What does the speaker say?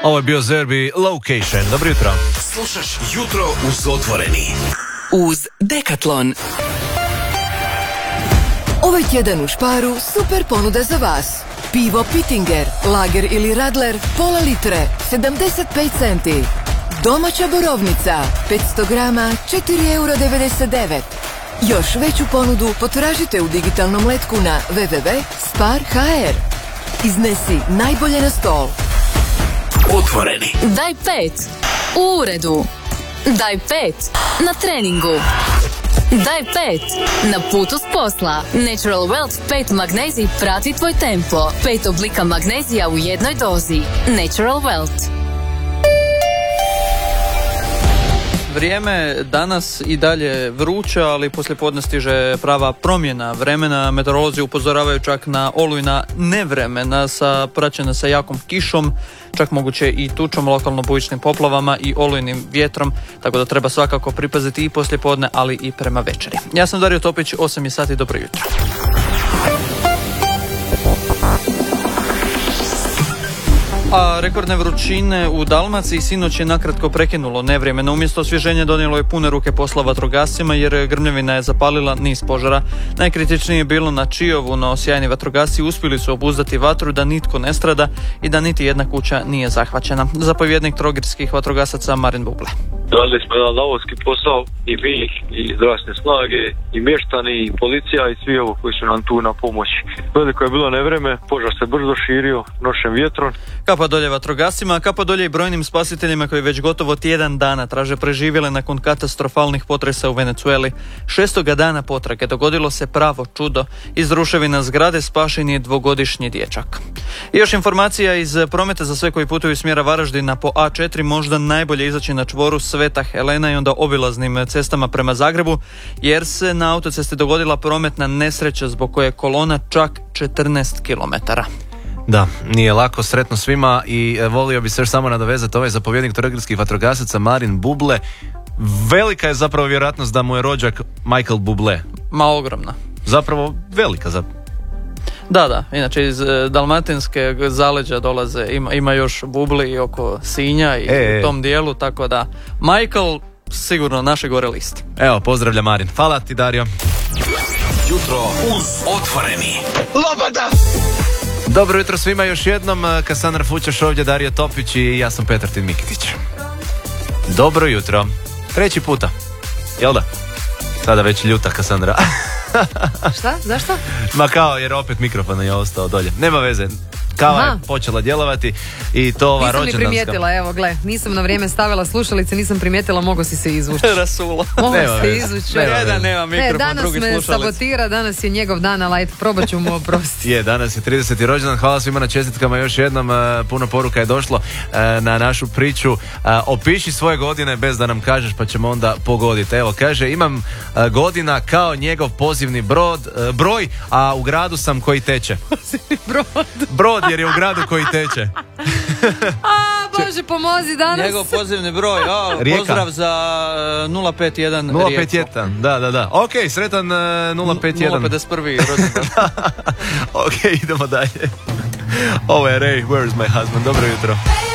Ovo je bio Zerbi Location. Dobro jutro. Slušaš Jutro uz Otvoreni. Uz Decathlon. Ovaj tjedan u Sparu super ponuda za vas. Pivo Pittinger, lager ili radler, pola litre, 75 centi. Domaća borovnica, 500 grama, 4,99 €. Još veću ponudu potražite u digitalnom letku na www.spar.hr. Iznesi najbolje na stol. Otvoreni. Daj 5 u uredu. Daj 5 na treningu. Daj 5 na putu s posla. Natural Wealth 5 magnezij prati tvoj tempo. 5 oblika magnezija u jednoj dozi. Natural Wealth. Vrijeme danas i dalje vruće, ali poslijepodne stiže prava promjena vremena. Meteorolozi upozoravaju čak na olujna nevremena praćena sa jakom kišom, čak moguće i tučom, lokalno bujičnim poplavama i olujnim vjetrom, tako da treba svakako pripaziti i poslijepodne, ali i prema večeri. Ja sam Dario Topić, 8 je sati, dobro jutro. A rekordne vrućine u Dalmaciji sinoć je nakratko prekinulo nevrijeme. No umjesto osvježenja donijelo je pune ruke posla vatrogascima jer grmljavina je zapalila niz požara. Najkritičnije je bilo na Čiovu, no sjajni vatrogasci uspjeli su obuzdati vatru da nitko ne strada i da niti jedna kuća nije zahvaćena. Zapovjednik trogirskih vatrogasaca Marin Buble. Radili smo jedan lavovski posao i mi, i zdravstvene snage, i mještani, i policija, i svi ovo koji su nam tu na pomoć. Veliko je bilo nevreme, požar se brzo širio noćem vjetrom. Kapa dolje vatrogascima, kapa dolje i brojnim spasiteljima koji već gotovo tjedan dana traže preživjele nakon katastrofalnih potresa u Venezueli. 6. dana potrage dogodilo se pravo čudo. Iz ruševina zgrade spašen je 2-godišnji dječak. I još informacija iz prometa za sve koji putuju iz smjera Varaždina po A4, možda najbolje izaći na čvoru Sveta Helena i onda obilaznim cestama prema Zagrebu, jer se na autocesti dogodila prometna nesreća zbog koje je kolona čak 14 km. Da, nije lako, sretno svima i volio bi se još samo nadovezati ovaj zapovjednik trogirskih vatrogasaca Marin Buble. Velika je zapravo vjerojatnost da mu je rođak Michael Bublé. Ma ogromna. Zapravo velika. Da, inače iz dalmatinske zaleđa dolaze, ima još Bubli oko Sinja i u tom dijelu, tako da Michael sigurno naše gore listi. Evo, pozdravlja Marin. Hvala ti, Dario. Jutro uz Otvoreni. Lobada! Dobro jutro svima još jednom. Kasandra Fučaš ovdje, Dario Topić i ja sam Petar Tin Mikitić. Dobro jutro. 3. puta. Jel da? Sada već ljuta Kasandra. Šta? Zašto? Ma kao, jer opet mikrofon je ostao dolje. Nema veze. Kava je počela djelovati i to ova rođendanska. Nisam ni primijetila, evo gle, nisam na vrijeme stavila slušalice, nisam primijetila, mogu si se izvući. Rasulo. Mogu se izvući. Nema mikrofon, danas drugi me slušalice. sabotira, danas je njegov dan, ali ajde, probat ću mu oprostiti. Danas je 30. rođendan, hvala svima na čestitkama još jednom, puno poruka je došlo na našu priču. Opiši svoje godine bez da nam kažeš pa ćemo onda pogoditi. Evo, kaže, imam godina kao njegov pozivni broj, a u gradu sam koji teče. Brod, jer je u gradu koji teče. Bože, pomozi danas. Njegov pozivni broj, pozdrav za 051 051, da. Ok, sretan 051. 051. rođendan. Ok, idemo dalje. Ovo je Ray, Where's My Husband, dobro jutro.